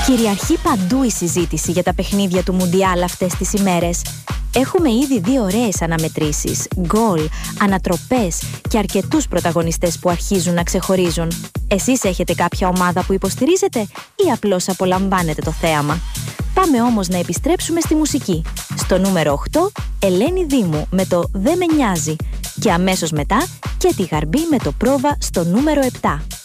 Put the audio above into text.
Κυριαρχεί παντού η συζήτηση για τα παιχνίδια του Μουντιάλ αυτές τις ημέρες. Έχουμε ήδη δει ωραίες αναμετρήσεις, γκολ, ανατροπές και αρκετούς πρωταγωνιστές που αρχίζουν να ξεχωρίζουν. Εσείς έχετε κάποια ομάδα που υποστηρίζετε ή απλώς απολαμβάνετε το θέαμα? Πάμε όμως να επιστρέψουμε στη μουσική. Στο νούμερο 8, Ελένη Δήμου με το «Δεν με νοιάζει» και αμέσως μετά και τη Γαρμπή με το «Πρόβα» στο νούμερο 7.